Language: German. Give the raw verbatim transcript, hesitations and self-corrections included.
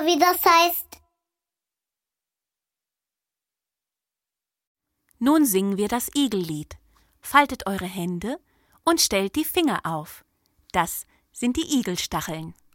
wie das heißt. Nun singen wir das Igellied. Faltet eure Hände und stellt die Finger auf. Das sind die Igelstacheln.